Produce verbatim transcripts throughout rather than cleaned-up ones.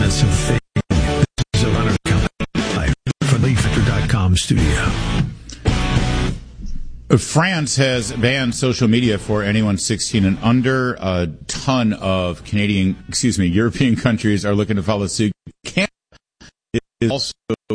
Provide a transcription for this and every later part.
That's a thing. This is a Leonard Company live from the factor dot com studio. France has banned social media for anyone sixteen and under. A ton of Canadian, excuse me, European countries are looking to follow suit. Canada is also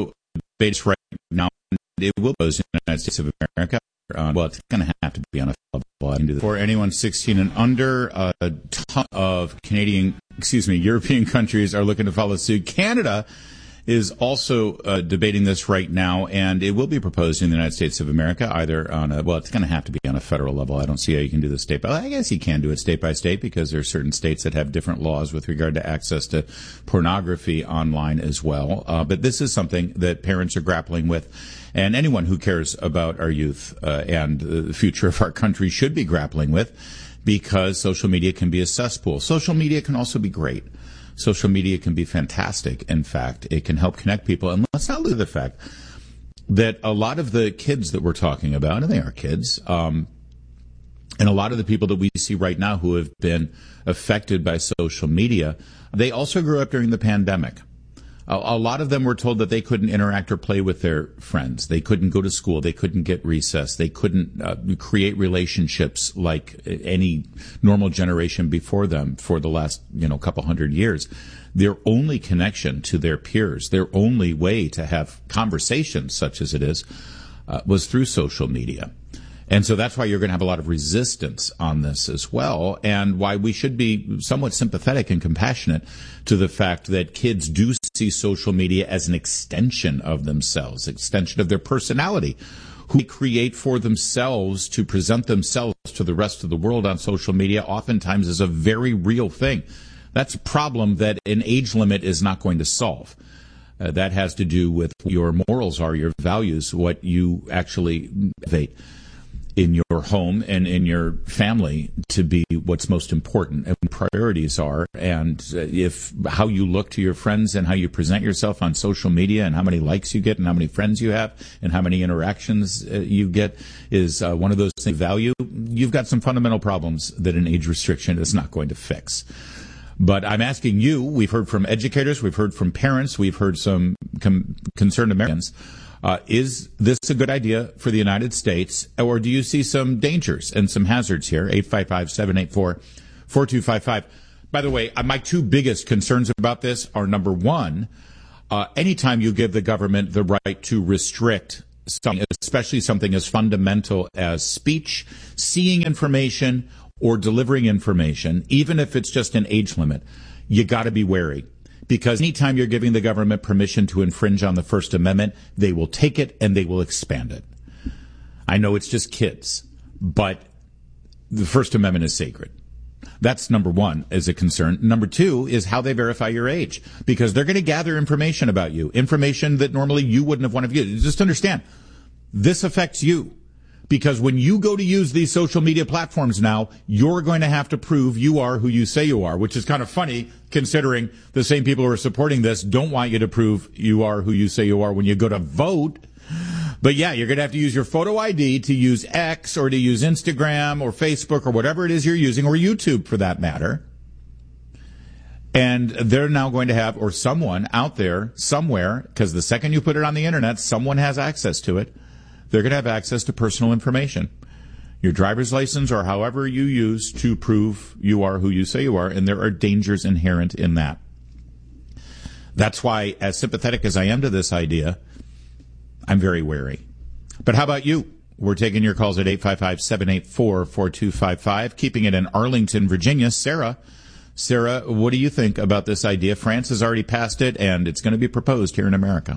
based right now. It will pose in the United States of America. Uh, well, it's going to have to be on a level. For anyone sixteen and under, a ton of Canadian, excuse me, European countries are looking to follow suit. Canada is also uh, debating this right now, and it will be proposed in the United States of America, either on a, well, it's going to have to be on a federal level. I don't see how you can do this state by, I guess you can do it state by state, because there are certain states that have different laws with regard to access to pornography online as well. Uh, but this is something that parents are grappling with, and anyone who cares about our youth uh, and the future of our country should be grappling with, because social media can be a cesspool. Social media can also be great. Social media can be fantastic. In fact, it can help connect people. And let's not lose the fact that a lot of the kids that we're talking about, and they are kids, um, and a lot of the people that we see right now who have been affected by social media, they also grew up during the pandemic. A, a lot of them were told that they couldn't interact or play with their friends. They couldn't go to school. They couldn't get recess. They couldn't uh, create relationships like any normal generation before them for the last, you know, couple hundred years. Their only connection to their peers, their only way to have conversations, such as it is, uh, was through social media. And so that's why you're going to have a lot of resistance on this as well, and why we should be somewhat sympathetic and compassionate to the fact that kids do see social media as an extension of themselves, extension of their personality, who they create for themselves to present themselves to the rest of the world on social media oftentimes is a very real thing. That's a problem that an age limit is not going to solve. Uh, that has to do with what your morals are, your values, what you actually elevate in your home and in your family to be what's most important and priorities are. And uh, if how you look to your friends and how you present yourself on social media and how many likes you get and how many friends you have and how many interactions uh, you get is uh, one of those things value, you've got some fundamental problems that an age restriction is not going to fix. But I'm asking you, we've heard from educators, we've heard from parents, we've heard some com- concerned Americans. Uh, is this a good idea for the United States, or do you see some dangers and some hazards here? eight five five, seven eight four, four two five five. By the way, my two biggest concerns about this are, number one, uh, anytime you give the government the right to restrict something, especially something as fundamental as speech, seeing information, or delivering information, even if it's just an age limit, you got to be wary. Because anytime you're giving the government permission to infringe on the First Amendment, they will take it and they will expand it. I know it's just kids, but the First Amendment is sacred. That's number one as a concern. Number two is how they verify your age, because they're going to gather information about you, information that normally you wouldn't have wanted to get. Just understand, this affects you. Because when you go to use these social media platforms now, you're going to have to prove you are who you say you are, which is kind of funny considering the same people who are supporting this don't want you to prove you are who you say you are when you go to vote. But yeah, you're going to have to use your photo I D to use X or to use Instagram or Facebook or whatever it is you're using, or YouTube for that matter. And they're now going to have, or someone out there somewhere, because the second you put it on the internet, someone has access to it. They're going to have access to personal information, your driver's license, or however you use to prove you are who you say you are, and there are dangers inherent in that. That's why, as sympathetic as I am to this idea, I'm very wary. But how about you? We're taking your calls at eight five five, seven eight four, four two five five, keeping it in Arlington, Virginia. Sarah, Sarah, what do you think about this idea? France has already passed it, and it's going to be proposed here in America.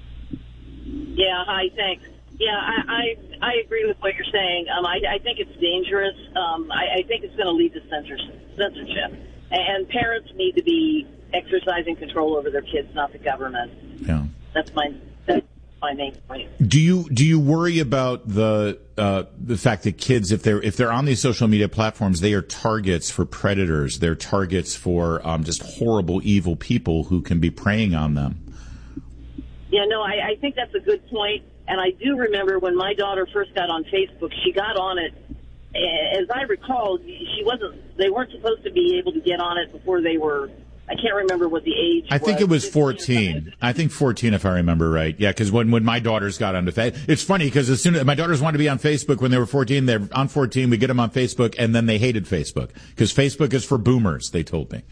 Yeah, hi, thanks. Yeah, I, I I agree with what you're saying. Um, I, I think it's dangerous. Um, I, I think it's going to lead to censorship. And parents need to be exercising control over their kids, not the government. Yeah, that's my that's my main point. Do you do you worry about the uh, the fact that kids, if they're if they're on these social media platforms, they are targets for predators. They're targets for um, just horrible, evil people who can be preying on them. Yeah, no, I, I think that's a good point. And I do remember when my daughter first got on Facebook, she got on it. As I recall, she wasn't. They weren't supposed to be able to get on it before they were I can't remember what the age I was. think it was fourteen. I think fourteen, if I remember right. Yeah, because when, when my daughters got onto Facebook, it's funny because as soon as my daughters wanted to be on Facebook when they were fourteen, they're on fourteen, we get them on Facebook, and then they hated Facebook because Facebook is for boomers, they told me.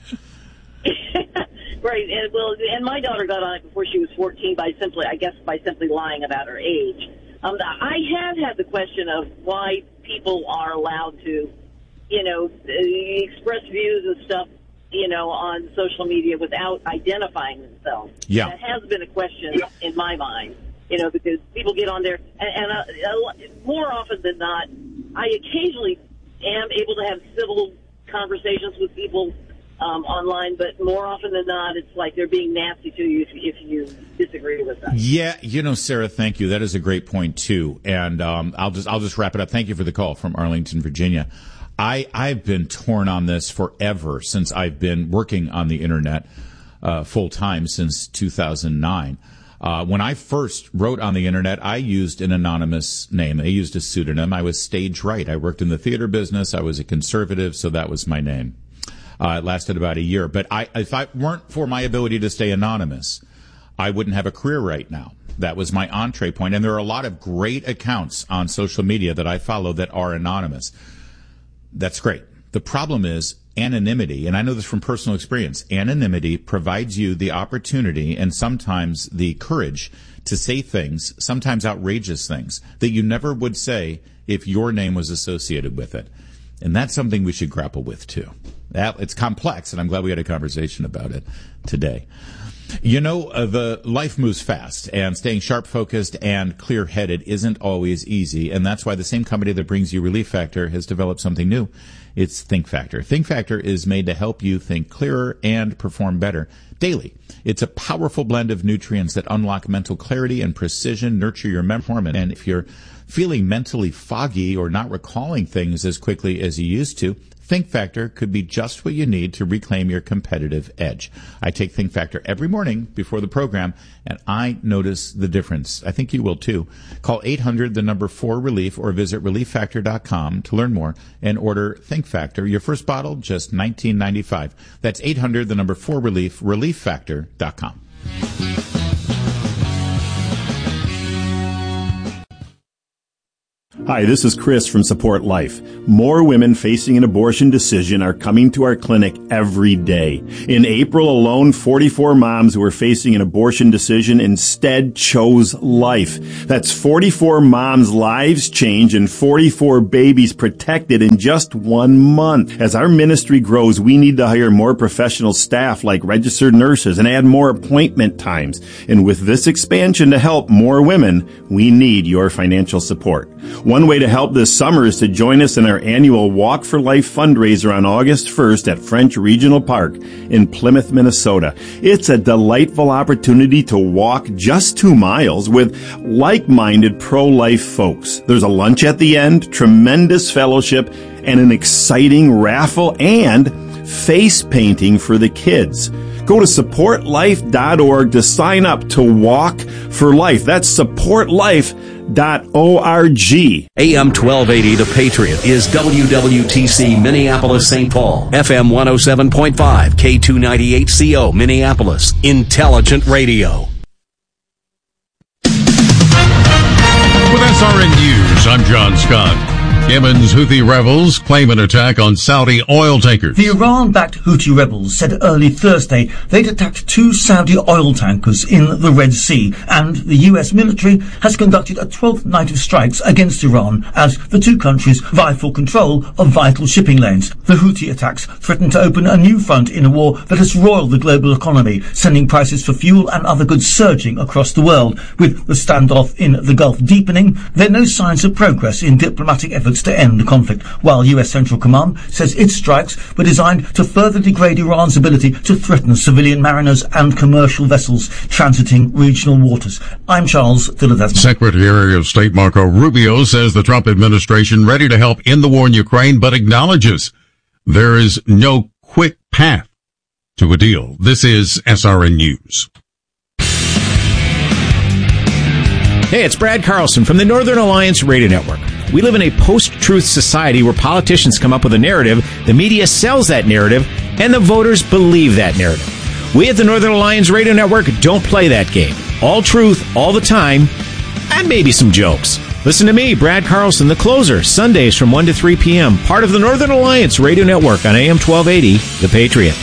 Right, and well, and my daughter got on it before she was fourteen by simply, I guess, by simply lying about her age. Um, I have had the question of why people are allowed to, you know, express views and stuff, you know, on social media without identifying themselves. Yeah. That has been a question in my mind, you know, because people get on there, and, and uh, more often than not, I occasionally am able to have civil conversations with people um, online, but more often than not, it's like they're being nasty to you if, if you disagree with them. Yeah, you know, Sarah, thank you. That is a great point too, and um, I'll just I'll just wrap it up. Thank you for the call from Arlington, Virginia. I, I've been torn on this forever since I've been working on the internet uh, full time since two thousand nine. Uh, when I first wrote on the internet, I used an anonymous name. I used a pseudonym. I was Stage Right. I worked in the theater business. I was a conservative, so that was my name. Uh, it lasted about a year. But I, if I weren't for my ability to stay anonymous, I wouldn't have a career right now. That was my entree point. And there are a lot of great accounts on social media that I follow that are anonymous. That's great. The problem is anonymity, and I know this from personal experience. Anonymity provides you the opportunity and sometimes the courage to say things, sometimes outrageous things, that you never would say if your name was associated with it. And that's something we should grapple with, too. That, it's complex, and I'm glad we had a conversation about it today. You know, uh, the life moves fast, and staying sharp-focused and clear-headed isn't always easy, and that's why the same company that brings you Relief Factor has developed something new. It's Think Factor. Think Factor is made to help you think clearer and perform better daily. It's a powerful blend of nutrients that unlock mental clarity and precision, nurture your memory, and if you're feeling mentally foggy or not recalling things as quickly as you used to, Think Factor could be just what you need to reclaim your competitive edge. I take Think Factor every morning before the program, and I notice the difference. I think you will too. Call eight hundred, the number four relief, or visit relief factor dot com to learn more and order Think Factor. Your first bottle, just nineteen ninety-five. That's eight hundred, the number four relief, relief factor dot com. Hi, this is Chris from Support Life. More women facing an abortion decision are coming to our clinic every day. In April alone, forty-four moms who were facing an abortion decision instead chose life. That's forty-four moms' lives changed and forty-four babies protected in just one month. As our ministry grows, we need to hire more professional staff like registered nurses and add more appointment times. And with this expansion to help more women, we need your financial support. One way to help this summer is to join us in our annual Walk for Life fundraiser on August first at French Regional Park in Plymouth, Minnesota. It's a delightful opportunity to walk just two miles with like-minded pro-life folks. There's a lunch at the end, tremendous fellowship, and an exciting raffle and face painting for the kids. Go to support life dot org to sign up to Walk for Life. That's support life dot org. A M twelve eighty The Patriot is W W T C Minneapolis Saint Paul. F M one oh seven point five, K two ninety-eight C O Minneapolis. Intelligent Radio. With S R N News, I'm John Scott. Yemen's Houthi rebels claim an attack on Saudi oil tankers. The Iran-backed Houthi rebels said early Thursday they'd attacked two Saudi oil tankers in the Red Sea, and the U S military has conducted a twelfth night of strikes against Iran as the two countries vie for control of vital shipping lanes. The Houthi attacks threaten to open a new front in a war that has roiled the global economy, sending prices for fuel and other goods surging across the world. With the standoff in the Gulf deepening, there are no signs of progress in diplomatic efforts to end the conflict, while U S Central Command says its strikes were designed to further degrade Iran's ability to threaten civilian mariners and commercial vessels transiting regional waters. I'm Charles Dillard. Secretary of State Marco Rubio says the Trump administration ready to help in the war in Ukraine, but acknowledges there is no quick path to a deal. This is S R N News. Hey, it's Brad Carlson from the Northern Alliance Radio Network. We live in a post-truth society where politicians come up with a narrative, the media sells that narrative, and the voters believe that narrative. We at the Northern Alliance Radio Network don't play that game. All truth, all the time, and maybe some jokes. Listen to me, Brad Carlson, the closer, Sundays from one to three p.m., part of the Northern Alliance Radio Network on A M twelve eighty, The Patriot.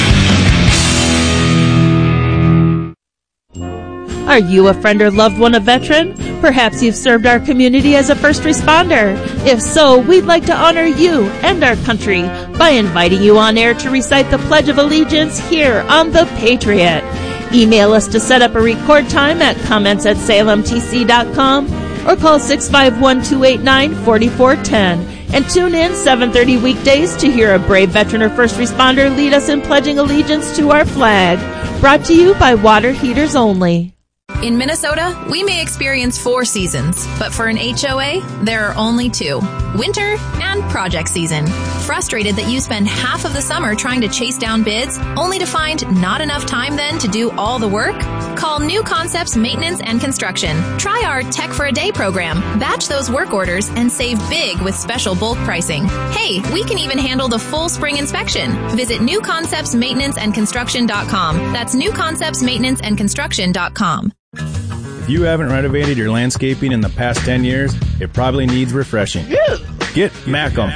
Are you a friend or loved one a veteran? Perhaps you've served our community as a first responder. If so, we'd like to honor you and our country by inviting you on air to recite the Pledge of Allegiance here on The Patriot. Email us to set up a record time at comments at salem t c dot com or call six five one, two eight nine, four four one zero and tune in seven thirty weekdays to hear a brave veteran or first responder lead us in pledging allegiance to our flag. Brought to you by Water Heaters Only. In Minnesota, we may experience four seasons, but for an H O A, there are only two: winter and project season. Frustrated that you spend half of the summer trying to chase down bids, only to find not enough time then to do all the work? Call New Concepts Maintenance and Construction. Try our Tech for a Day program. Batch those work orders and save big with special bulk pricing. Hey, we can even handle the full spring inspection. Visit new concepts maintenance and construction dot com. That's new concepts maintenance and construction dot com. If you haven't renovated your landscaping in the past ten years, it probably needs refreshing. Get Macum.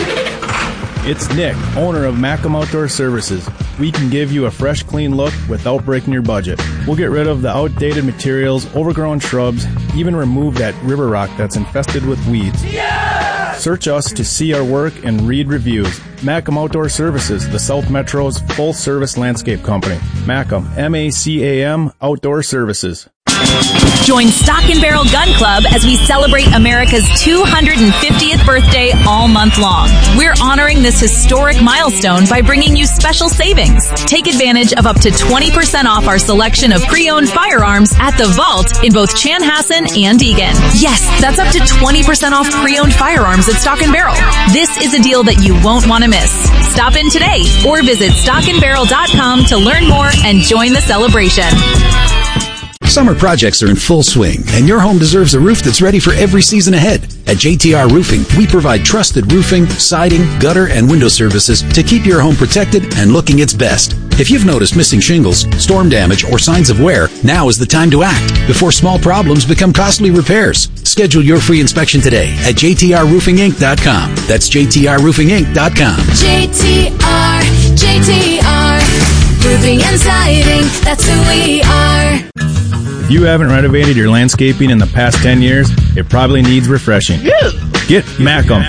It's Nick, owner of Macum Outdoor Services. We can give you a fresh, clean look without breaking your budget. We'll get rid of the outdated materials, overgrown shrubs, even remove that river rock that's infested with weeds. Yeah! Search us to see our work and read reviews. Macum Outdoor Services, the South Metro's full-service landscape company. Macum, M A C A M, Outdoor Services. Join Stock and Barrel Gun Club as we celebrate America's two hundred fiftieth birthday all month long. We're honoring this historic milestone by bringing you special savings. Take advantage of up to twenty percent off our selection of pre-owned firearms at the Vault in both Chanhassen and Eagan. Yes, that's up to twenty percent off pre-owned firearms at Stock and Barrel. This is a deal that you won't want to miss. Stop in today or visit stock and barrel dot com to learn more and join the celebration. Summer projects are in full swing, and your home deserves a roof that's ready for every season ahead. At J T R Roofing, we provide trusted roofing, siding, gutter, and window services to keep your home protected and looking its best. If you've noticed missing shingles, storm damage, or signs of wear, now is the time to act before small problems become costly repairs. Schedule your free inspection today at j t r roofing inc dot com. That's j t r roofing inc dot com. J T R, J T R, roofing and siding, that's who we are. If you haven't renovated your landscaping in the past ten years, it probably needs refreshing. Get Macum.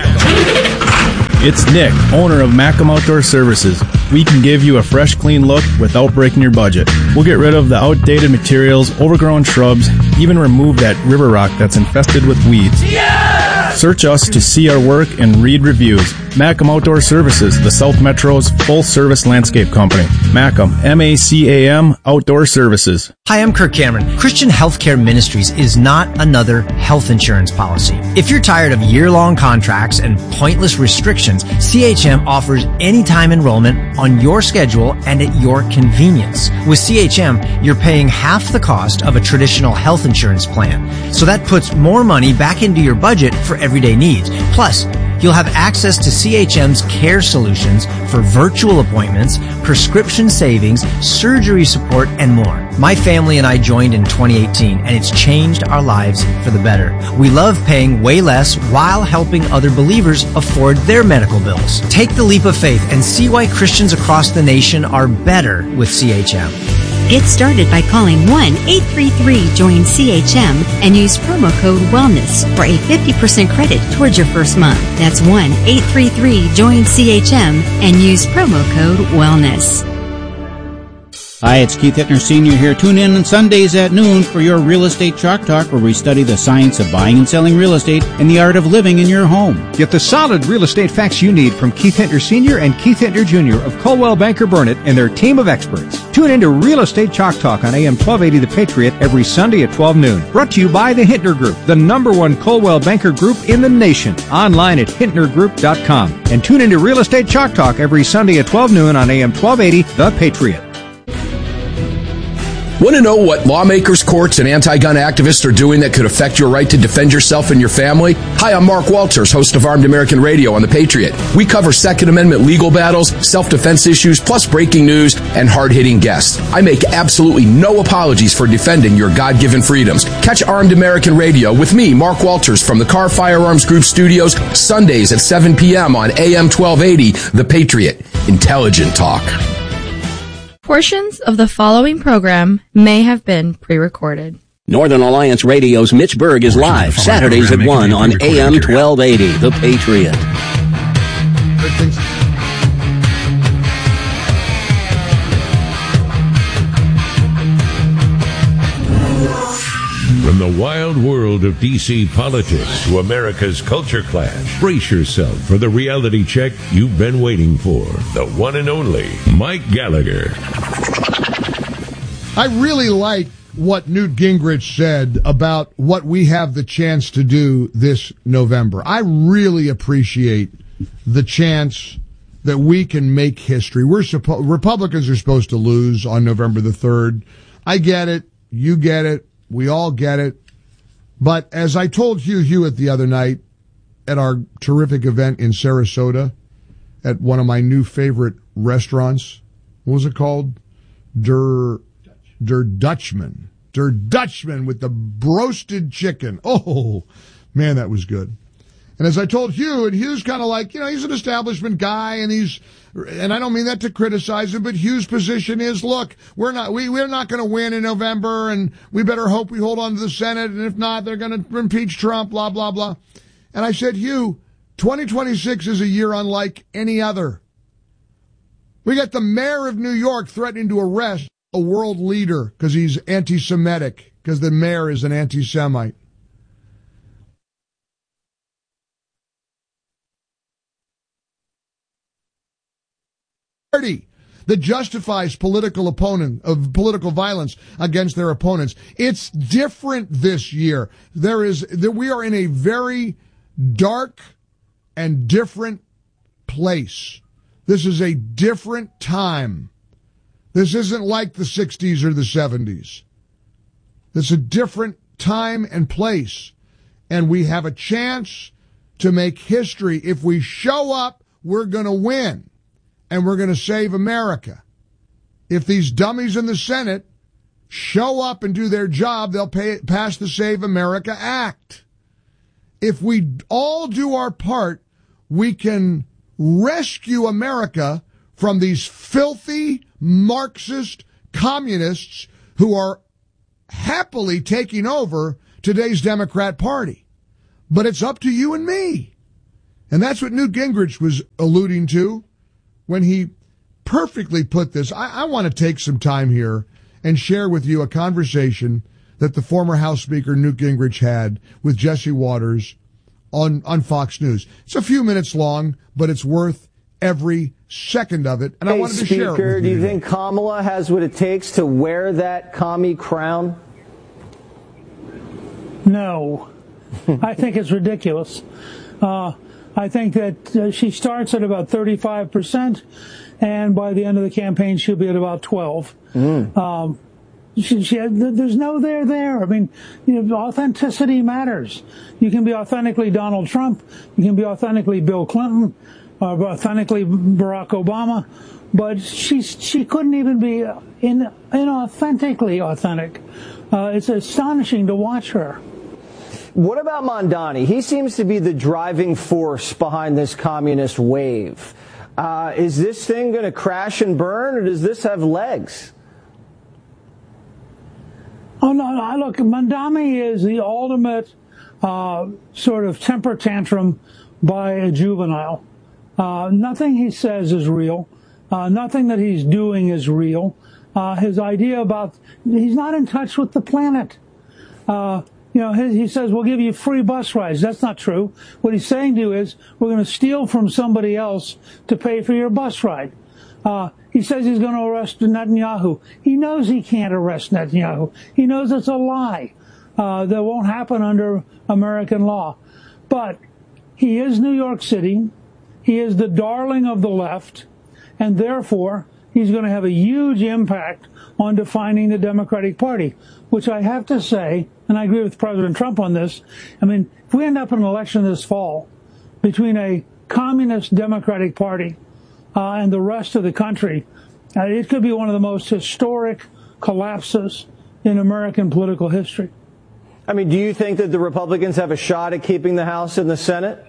It's Nick, owner of Macum Outdoor Services. We can give you a fresh, clean look without breaking your budget. We'll get rid of the outdated materials, overgrown shrubs, even remove that river rock that's infested with weeds. Yeah! Search us to see our work and read reviews. Macum Outdoor Services, the South Metro's full-service landscape company. Macum, M A C A M, Outdoor Services. Hi, I'm Kirk Cameron. Christian Healthcare Ministries is not another health insurance policy. If you're tired of year-long contracts and pointless restrictions, C H M offers anytime enrollment on your schedule and at your convenience. With C H M, you're paying half the cost of a traditional health insurance plan. So that puts more money back into your budget for everyday needs. Plus, you'll have access to C H M's care solutions for virtual appointments, prescription savings, surgery support, and more. My family and I joined in twenty eighteen, and it's changed our lives for the better. We love paying way less while helping other believers afford their medical bills. Take the leap of faith and see why Christians across the nation are better with C H M. Get started by calling one eight three three join C H M and use promo code WELLNESS for a fifty percent credit towards your first month. That's one eight three three join C H M and use promo code WELLNESS. Hi, it's Keith Hittner Senior here. Tune in on Sundays at noon for your Real Estate Chalk Talk, where we study the science of buying and selling real estate and the art of living in your home. Get the solid real estate facts you need from Keith Hittner Senior and Keith Hittner Junior of Coldwell Banker Burnett and their team of experts. Tune in to Real Estate Chalk Talk on A M twelve eighty The Patriot every Sunday at twelve noon. Brought to you by the Hittner Group, the number one Coldwell Banker Group in the nation. Online at hittner group dot com. And tune in to Real Estate Chalk Talk every Sunday at twelve noon on A M twelve eighty The Patriot. Want to know what lawmakers, courts, and anti-gun activists are doing that could affect your right to defend yourself and your family? Hi, I'm Mark Walters, host of Armed American Radio on The Patriot. We cover Second Amendment legal battles, self-defense issues, plus breaking news and hard-hitting guests. I make absolutely no apologies for defending your God-given freedoms. Catch Armed American Radio with me, Mark Walters, from the Car Firearms Group studios, Sundays at seven p.m. on A M twelve eighty, The Patriot. Intelligent talk. Portions of the following program may have been pre-recorded. Northern Alliance Radio's Mitch Berg is live Saturdays at one on A M twelve eighty, The Patriot. From the wild world of D C politics to America's culture clash, brace yourself for the reality check you've been waiting for. The one and only Mike Gallagher. I really like what Newt Gingrich said about what we have the chance to do this November. I really appreciate the chance that we can make history. We're suppo- Republicans are supposed to lose on November the third. I get it. You get it. We all get it. But as I told Hugh Hewitt the other night at our terrific event in Sarasota at one of my new favorite restaurants, what was it called? Der, Der Dutchman. Der Dutchman with the broasted chicken. Oh, man, that was good. And as I told Hugh, and Hugh's kind of like, you know, he's an establishment guy, and he's, and I don't mean that to criticize him, but Hugh's position is, look, we're not, we, we're not going to win in November, and we better hope we hold on to the Senate, and if not, they're going to impeach Trump, blah, blah, blah. And I said, Hugh, twenty twenty-six is a year unlike any other. We got the mayor of New York threatening to arrest a world leader because he's anti-Semitic, because the mayor is an anti-Semite. Party that justifies political opponent of political violence against their opponents. It's different this year. There is that we are in a very dark and different place. This is a different time. This isn't like the sixties or the seventies. This is a different time and place. And we have a chance to make history. If we show up, we're going to win. And we're going to save America. If these dummies in the Senate show up and do their job, they'll pay, pass the Save America Act. If we all do our part, we can rescue America from these filthy Marxist communists who are happily taking over today's Democrat Party. But it's up to you and me. And that's what Newt Gingrich was alluding to when he perfectly put this. I, I want to take some time here and share with you a conversation that the former House Speaker Newt Gingrich had with Jesse Waters on, on Fox News. It's a few minutes long, but it's worth every second of it, and hey, I wanted to Speaker, share it with you. do you today. think Kamala has what it takes to wear that commie crown? No. I think it's ridiculous. Uh, I think that uh, she starts at about thirty-five percent, and by the end of the campaign, she'll be at about twelve. Mm. Um, she, she, there's no there there. I mean, you know, authenticity matters. You can be authentically Donald Trump. You can be authentically Bill Clinton, or authentically Barack Obama. But she she couldn't even be in, inauthentically authentic. Uh, it's astonishing to watch her. What about Mondani? He seems to be the driving force behind this communist wave. Uh, is this thing going to crash and burn, or does this have legs? Oh, no, no. Look, Mondani is the ultimate uh, sort of temper tantrum by a juvenile. Uh, nothing he says is real. Uh, nothing that he's doing is real. Uh, his idea about, he's not in touch with the planet. Uh, You know, he says, we'll give you free bus rides. That's not true. What he's saying to you is, we're going to steal from somebody else to pay for your bus ride. Uh, he says he's going to arrest Netanyahu. He knows he can't arrest Netanyahu. He knows it's a lie. Uh, that won't happen under American law. But he is New York City. He is the darling of the left. And therefore, he's going to have a huge impact on defining the Democratic Party, which I have to say, and I agree with President Trump on this, I mean, if we end up in an election this fall between a communist Democratic Party uh, and the rest of the country, uh, it could be one of the most historic collapses in American political history. I mean, do you think that the Republicans have a shot at keeping the House and the Senate?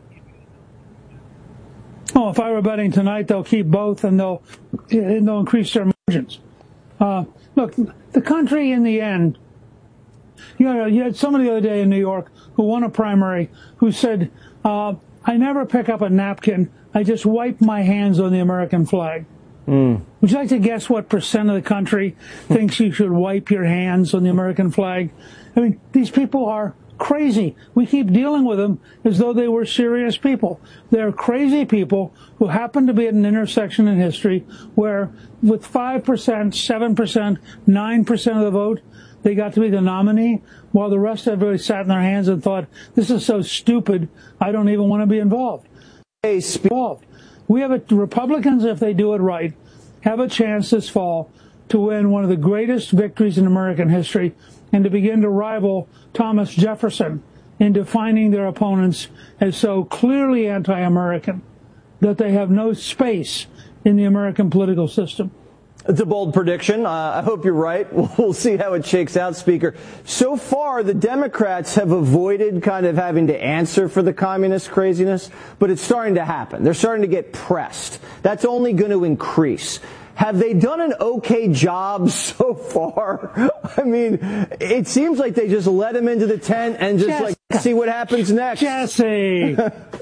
Oh, if I were betting tonight, they'll keep both and they'll, and they'll increase their margins. Uh, look, the country in the end, you know, you had somebody the other day in New York who won a primary who said, uh, I never pick up a napkin. I just wipe my hands on the American flag. Mm. Would you like to guess what percent of the country thinks you should wipe your hands on the American flag? I mean, these people are crazy. We keep dealing with them as though they were serious people. They're crazy people who happen to be at an intersection in history where with five percent, seven percent, nine percent of the vote, they got to be the nominee, while the rest of everybody sat in their hands and thought, this is so stupid, I don't even want to be involved. Involved. We have a, Republicans, if they do it right, have a chance this fall to win one of the greatest victories in American history and to begin to rival Thomas Jefferson in defining their opponents as so clearly anti-American that they have no space in the American political system. It's a bold prediction. Uh, I hope you're right. We'll see how it shakes out, Speaker. So far, the Democrats have avoided kind of having to answer for the communist craziness, but it's starting to happen. They're starting to get pressed. That's only going to increase. Have they done an okay job so far? I mean, it seems like they just let him into the tent and just Jess, like see what happens next. Jesse.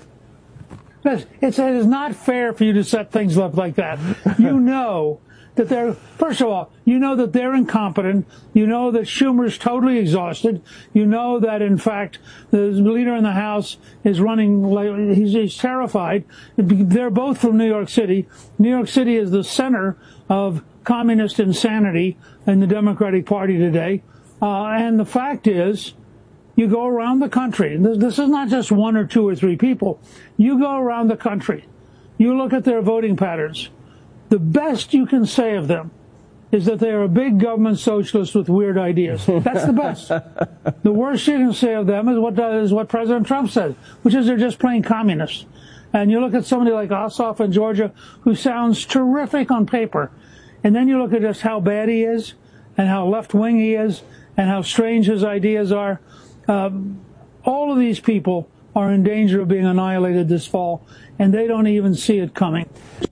It's, it is not fair for you to set things up like that. You know that they're, first of all, you know that they're incompetent. You know that Schumer's totally exhausted. You know that, in fact, the leader in the House is running, like, he's, he's terrified. They're both from New York City. New York City is the center of communist insanity in the Democratic Party today. Uh, and the fact is, you go around the country. This, this is not just one or two or three people. You go around the country. You look at their voting patterns. The best you can say of them is that they are a big government socialist with weird ideas. That's the best. The worst you can say of them is what is what President Trump said, which is they're just plain communists. And you look at somebody like Ossoff in Georgia, who sounds terrific on paper, and then you look at just how bad he is, and how left-wing he is, and how strange his ideas are. Um, all of these people are in danger of being annihilated this fall, and they don't even see it coming.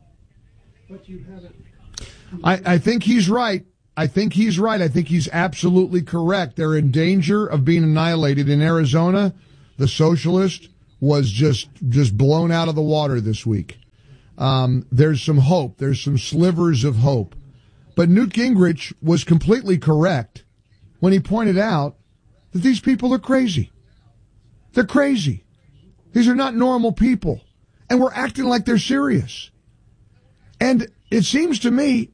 I, I think he's right. I think he's right. I think he's absolutely correct. They're in danger of being annihilated. In Arizona, the socialist was just just blown out of the water this week. Um, there's some hope. There's some slivers of hope. But Newt Gingrich was completely correct when he pointed out that these people are crazy. They're crazy. These are not normal people. And we're acting like they're serious. And it seems to me,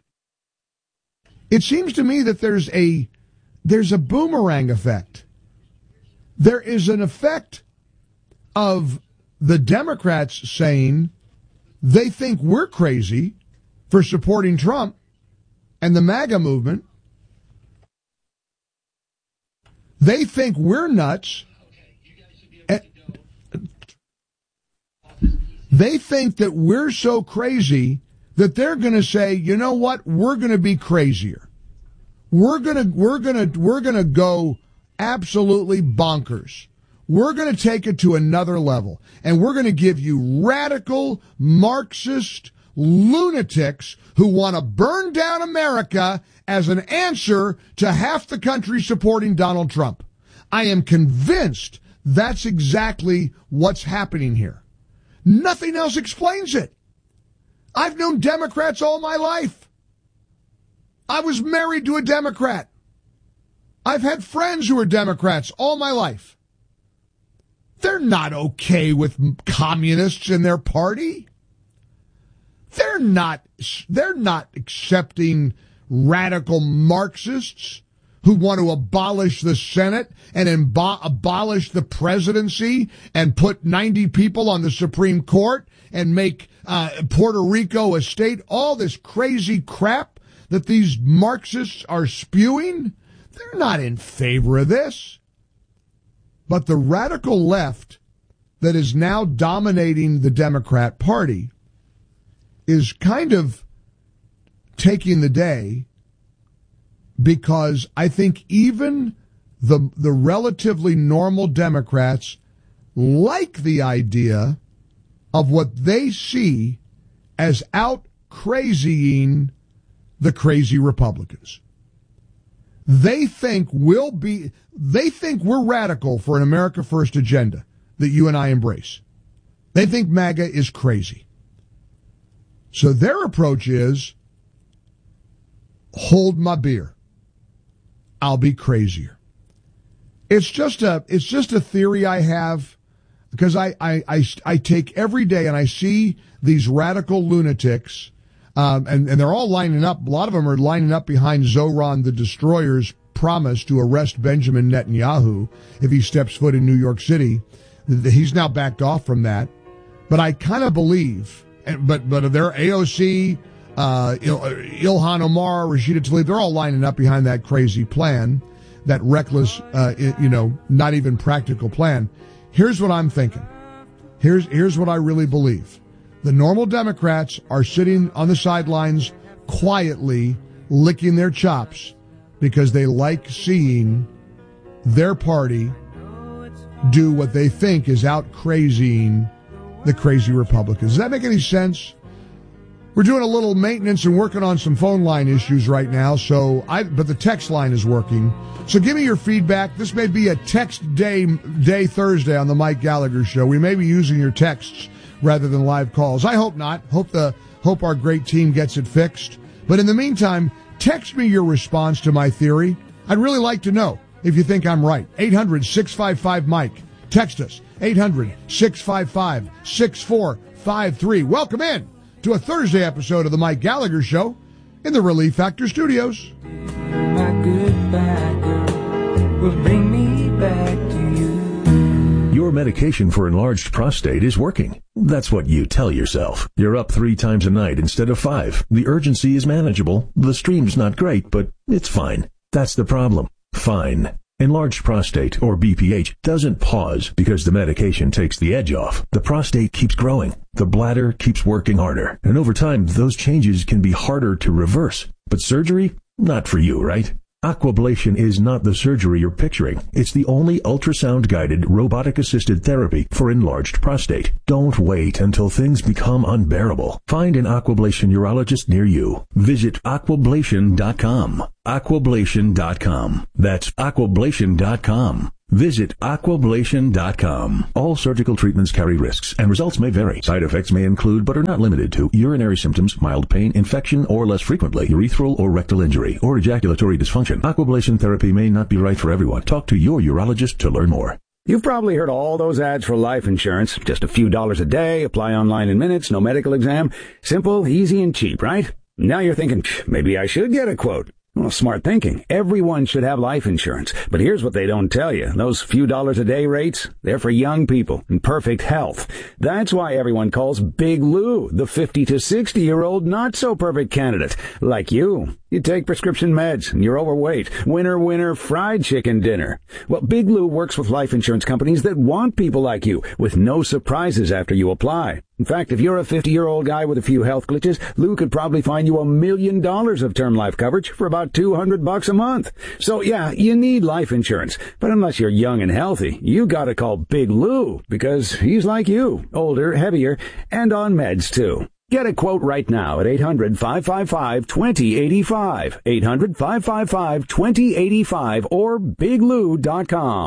it seems to me that there's a, there's a boomerang effect. There is an effect of the Democrats saying they think we're crazy for supporting Trump and the MAGA movement. They think we're nuts. They think that we're so crazy that they're going to say, you know what, we're going to be crazier. We're going to we're going to we're going to go absolutely bonkers. We're going to take it to another level, and we're going to give you radical Marxist lunatics who want to burn down America as an answer to half the country supporting Donald Trump. I am convinced that's exactly what's happening here. Nothing else explains it. I've known Democrats all my life. I was married to a Democrat. I've had friends who are Democrats all my life. They're not okay with communists in their party. They're not, they're not accepting radical Marxists who want to abolish the Senate and imbo- abolish the presidency and put ninety people on the Supreme Court and make uh, Puerto Rico a state, all this crazy crap that these Marxists are spewing, they're not in favor of this. But the radical left that is now dominating the Democrat Party is kind of taking the day, because I think even the the relatively normal Democrats like the idea of what they see as out crazying the crazy Republicans. They think we'll be they think we're radical for an America First agenda that you and I embrace. They think MAGA is crazy. So their approach is, hold my beer. I'll be crazier. It's just a it's just a theory I have, because I, I, I, I take every day and I see these radical lunatics, um, and, and they're all lining up. A lot of them are lining up behind Zoran the Destroyer's promise to arrest Benjamin Netanyahu if he steps foot in New York City. He's now backed off from that. But I kind of believe, but but they're A O C, uh, Il, Ilhan Omar, Rashida Tlaib, they're all lining up behind that crazy plan, that reckless, uh, you know, not even practical plan. Here's what I'm thinking. Here's here's what I really believe. The normal Democrats are sitting on the sidelines quietly licking their chops because they like seeing their party do what they think is out crazying the crazy Republicans. Does that make any sense? We're doing a little maintenance and working on some phone line issues right now, so I but the text line is working. So give me your feedback. This may be a text day day Thursday on the Mike Gallagher Show. We may be using your texts rather than live calls. I hope not. Hope the hope our great team gets it fixed. But in the meantime, text me your response to my theory. I'd really like to know if you think I'm right. eight hundred, six five five, Mike. Text us. eight hundred, six five five, six four five three. Welcome in to a Thursday episode of the Mike Gallagher Show in the Relief Factor Studios. My goodbye girl will bring me back to you. Your medication for enlarged prostate is working. That's what you tell yourself. You're up three times a night instead of five. The urgency is manageable. The stream's not great, but it's fine. That's the problem. Fine. Enlarged prostate, or B P H, doesn't pause because the medication takes the edge off. The prostate keeps growing. The bladder keeps working harder. And over time, those changes can be harder to reverse. But surgery? Not for you, right? Aquablation is not the surgery you're picturing. It's the only ultrasound-guided, robotic-assisted therapy for enlarged prostate. Don't wait until things become unbearable. Find an Aquablation urologist near you. Visit aquablation dot com. aquablation dot com. That's aquablation dot com. Visit aquablation dot com. All surgical treatments carry risks, and results may vary. Side effects may include, but are not limited to, urinary symptoms, mild pain, infection, or less frequently, urethral or rectal injury, or ejaculatory dysfunction. Aquablation therapy may not be right for everyone. Talk to your urologist to learn more. You've probably heard all those ads for life insurance. Just a few dollars a day, apply online in minutes, no medical exam. Simple, easy, and cheap, right? Now you're thinking, maybe I should get a quote. Well, smart thinking. Everyone should have life insurance. But here's what they don't tell you. Those few dollars a day rates, they're for young people in perfect health. That's why everyone calls Big Lou the fifty to sixty year old not so perfect candidate. Like you. You take prescription meds and you're overweight. Winner, winner, fried chicken dinner. Well, Big Lou works with life insurance companies that want people like you with no surprises after you apply. In fact, if you're a fifty-year-old guy with a few health glitches, Lou could probably find you a million dollars of term life coverage for about two hundred bucks a month. So yeah, you need life insurance. But unless you're young and healthy, you gotta call Big Lou because he's like you, older, heavier, and on meds too. Get a quote right now at eight hundred, five five five, two zero eight five, eight hundred, five five five, two zero eight five, or big lou dot com.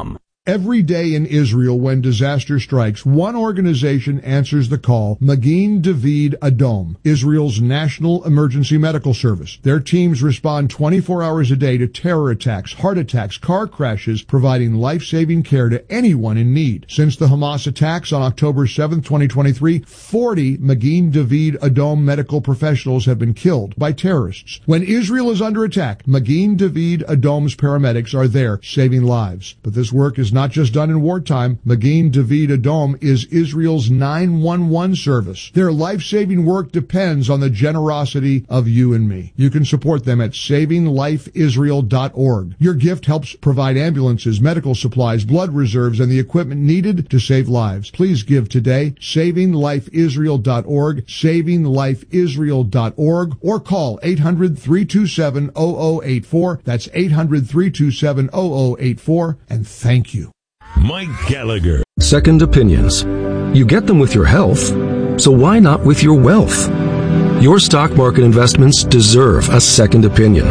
Every day in Israel when disaster strikes, one organization answers the call, Magen David Adom, Israel's national emergency medical service. Their teams respond twenty-four hours a day to terror attacks, heart attacks, car crashes, providing life-saving care to anyone in need. Since the Hamas attacks on October seventh, twenty twenty-three, forty Magen David Adom medical professionals have been killed by terrorists. When Israel is under attack, Magen David Adom's paramedics are there saving lives. But this work is not just done in wartime. Magen David Adom is Israel's nine one one service. Their life-saving work depends on the generosity of you and me. You can support them at saving life israel dot org. Your gift helps provide ambulances, medical supplies, blood reserves, and the equipment needed to save lives. Please give today, saving life israel dot org, saving life israel dot org, or call eight hundred, three two seven, zero zero eight four. That's eight hundred, three two seven, zero zero eight four, and thank you. Mike Gallagher. Second opinions. You get them with your health, so why not with your wealth? Your stock market investments deserve a second opinion.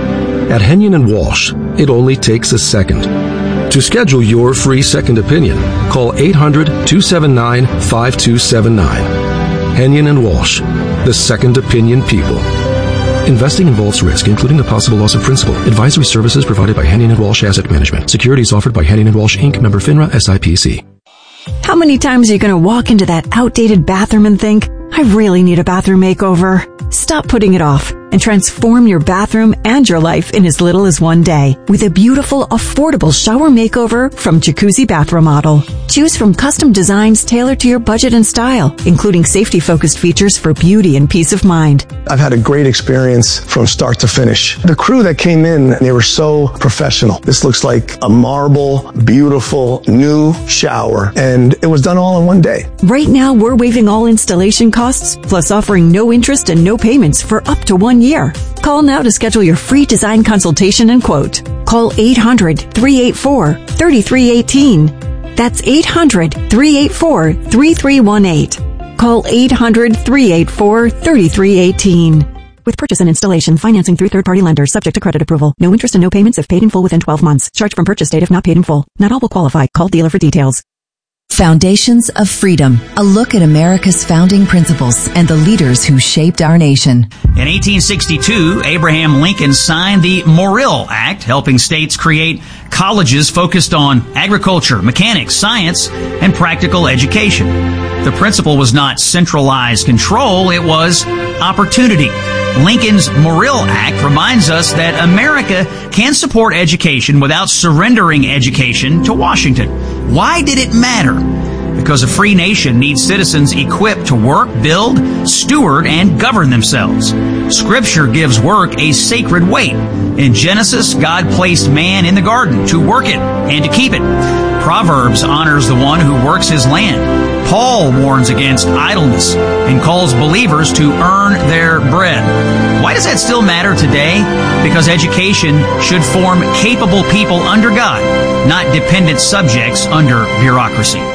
At Henyon and Walsh, it only takes a second. To schedule your free second opinion, call eight hundred, two seven nine, five two seven nine. Henyon and Walsh, the second opinion people. Investing involves risk, including the possible loss of principal. Advisory services provided by Henyon and Walsh Asset Management. Securities offered by Henyon and Walsh, Incorporated. Member FINRA S I P C. How many times are you going to walk into that outdated bathroom and think, I really need a bathroom makeover? Stop putting it off and transform your bathroom and your life in as little as one day with a beautiful, affordable shower makeover from Jacuzzi Bath Remodel. Choose from custom designs tailored to your budget and style, including safety-focused features for beauty and peace of mind. I've had a great experience from start to finish. The crew that came in, they were so professional. This looks like a marble, beautiful, new shower, and it was done all in one day. Right now, we're waiving all installation costs, plus offering no interest and no payments for up to one year. Call now to schedule your free design consultation and quote. Call eight hundred, three eight four, three three one eight. That's eight hundred, three eight four, three three one eight. Call eight hundred, three eight four, three three one eight. With purchase and installation, financing through third-party lenders, subject to credit approval. No interest and no payments if paid in full within twelve months. Charge from purchase date if not paid in full. Not all will qualify. Call dealer for details. Foundations of Freedom, a look at America's founding principles and the leaders who shaped our nation. In eighteen sixty-two, Abraham Lincoln signed the Morrill Act, helping states create colleges focused on agriculture, mechanics, science, and practical education. The principle was not centralized control, it was opportunity. Lincoln's Morrill Act reminds us that America can support education without surrendering education to Washington. Why did it matter? Because a free nation needs citizens equipped to work, build, steward, and govern themselves. Scripture gives work a sacred weight. In Genesis, God placed man in the garden to work it and to keep it. Proverbs honors the one who works his land. Paul warns against idleness and calls believers to earn their bread. Why does that still matter today? Because education should form capable people under God, not dependent subjects under bureaucracy.